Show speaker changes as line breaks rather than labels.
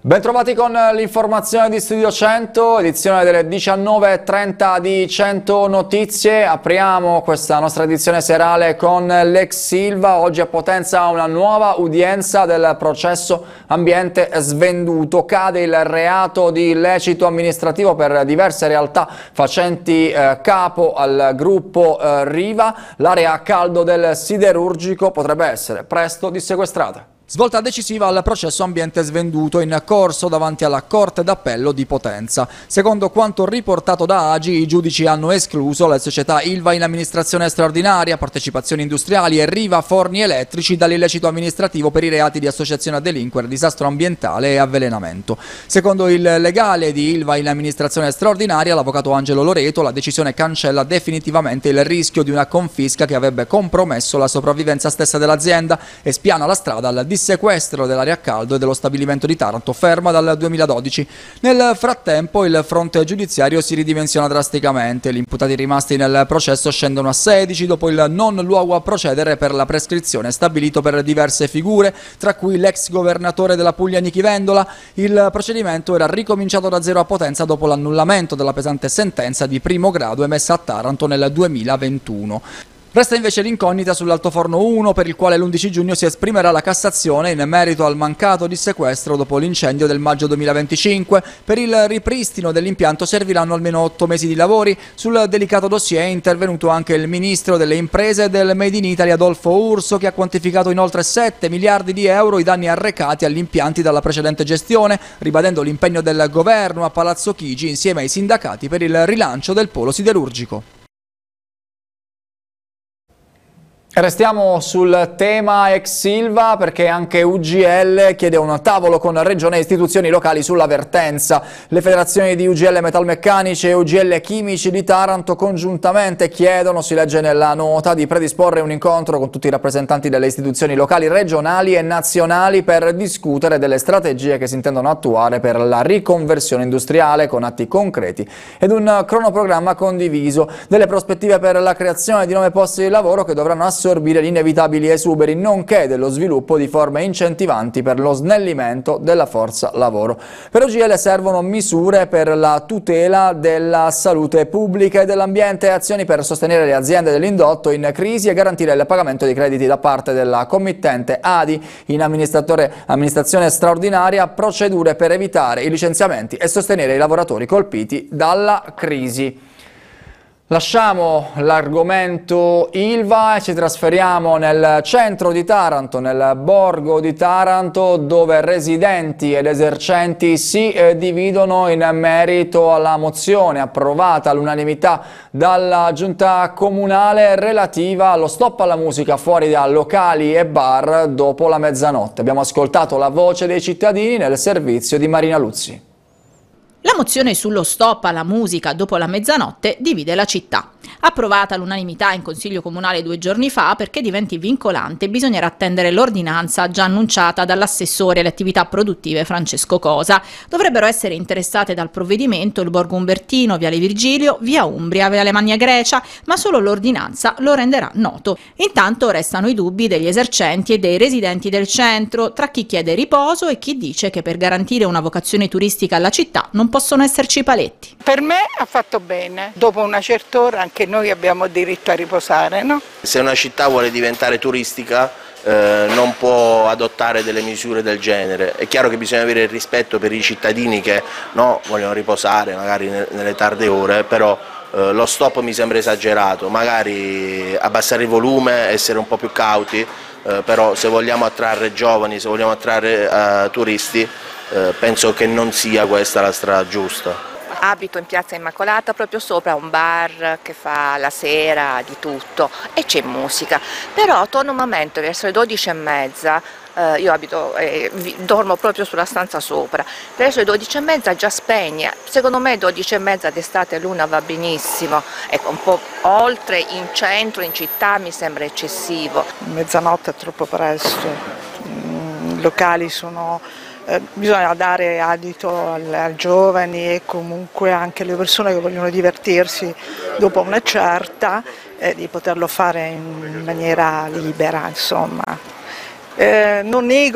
Bentrovati con l'informazione di Studio 100, edizione delle 19:30 di 100 Notizie. Apriamo questa nostra edizione serale con l'ex Silva. Oggi a Potenza una nuova udienza del processo ambiente svenduto. Cade il reato di illecito amministrativo per diverse realtà facenti capo al gruppo Riva. L'area a caldo del siderurgico potrebbe essere presto dissequestrata. Svolta decisiva al processo ambiente svenduto in corso davanti alla Corte d'Appello di Potenza. Secondo quanto riportato da AGI, i giudici hanno escluso le società Ilva in amministrazione straordinaria, partecipazioni industriali e Riva forni elettrici dall'illecito amministrativo per i reati di associazione a delinquere, disastro ambientale e avvelenamento. Secondo il legale di Ilva in amministrazione straordinaria, l'avvocato Angelo Loreto, la decisione cancella definitivamente il rischio di una confisca che avrebbe compromesso la sopravvivenza stessa dell'azienda e spiana la strada al dissequestro dell'area a caldo e dello stabilimento di Taranto, ferma dal 2012. Nel frattempo il fronte giudiziario si ridimensiona drasticamente. Gli imputati rimasti nel processo scendono a 16 dopo il non luogo a procedere per la prescrizione stabilito per diverse figure, tra cui l'ex governatore della Puglia Nichi Vendola. Il procedimento era ricominciato da zero a Potenza dopo l'annullamento della pesante sentenza di primo grado emessa a Taranto nel 2021. Resta invece l'incognita sull'Altoforno 1, per il quale l'11 giugno si esprimerà la Cassazione in merito al mancato dissequestro dopo l'incendio del maggio 2025. Per il ripristino dell'impianto serviranno almeno 8 mesi di lavori. Sul delicato dossier è intervenuto anche il ministro delle imprese e del Made in Italy Adolfo Urso, che ha quantificato in oltre 7 miliardi di euro i danni arrecati agli impianti dalla precedente gestione, ribadendo l'impegno del governo a Palazzo Chigi insieme ai sindacati per il rilancio del polo siderurgico. Restiamo sul tema ex Silva perché anche UGL chiede un tavolo con Regione e istituzioni locali sulla vertenza. Le federazioni di UGL Metalmeccanici e UGL Chimici di Taranto congiuntamente chiedono, si legge nella nota, di predisporre un incontro con tutti i rappresentanti delle istituzioni locali, regionali e nazionali per discutere delle strategie che si intendono attuare per la riconversione industriale con atti concreti ed un cronoprogramma condiviso, delle prospettive per la creazione di nuovi posti di lavoro che dovranno assorbire gli inevitabili esuberi, nonché dello sviluppo di forme incentivanti per lo snellimento della forza lavoro. Per UGL servono misure per la tutela della salute pubblica e dell'ambiente, azioni per sostenere le aziende dell'indotto in crisi e garantire il pagamento dei crediti da parte della committente ADI in amministrazione straordinaria, procedure per evitare i licenziamenti e sostenere i lavoratori colpiti dalla crisi. Lasciamo l'argomento Ilva e ci trasferiamo nel centro di Taranto, nel borgo di Taranto, dove residenti ed esercenti si dividono in merito alla mozione approvata all'unanimità dalla giunta comunale relativa allo stop alla musica fuori da locali e bar dopo la mezzanotte. Abbiamo ascoltato la voce dei cittadini nel servizio di Marina Luzzi.
La mozione sullo stop alla musica dopo la mezzanotte divide la città. Approvata all'unanimità in Consiglio Comunale 2 giorni fa, perché diventi vincolante bisognerà attendere l'ordinanza già annunciata dall'assessore alle attività produttive Francesco Cosa. Dovrebbero essere interessate dal provvedimento il Borgo Umbertino, Viale Virgilio, Via Umbria, Viale Magna Grecia, ma solo l'ordinanza lo renderà noto. Intanto restano i dubbi degli esercenti e dei residenti del centro, tra chi chiede riposo e chi dice che per garantire una vocazione turistica alla città non possono esserci paletti.
Per me ha fatto bene, dopo una certa ora anche noi abbiamo diritto a riposare, no?
Se una città vuole diventare turistica non può adottare delle misure del genere. È chiaro che bisogna avere il rispetto per i cittadini che vogliono riposare magari nelle tarde ore, però lo stop mi sembra esagerato, magari abbassare il volume, essere un po' più cauti, però se vogliamo attrarre giovani, se vogliamo attrarre turisti, penso che non sia questa la strada giusta.
Abito in Piazza Immacolata, proprio sopra un bar che fa la sera di tutto e c'è musica, però autonomamente verso le 12:30, io dormo proprio sulla stanza sopra, verso le 12:30 già spegne. Secondo me 12:30 d'estate l'una va benissimo, ecco, un po' oltre in centro, in città mi sembra eccessivo.
Mezzanotte è troppo presto, i locali sono... bisogna dare adito ai giovani e comunque anche alle persone che vogliono divertirsi dopo una certa, di poterlo fare in maniera libera, insomma. Non nego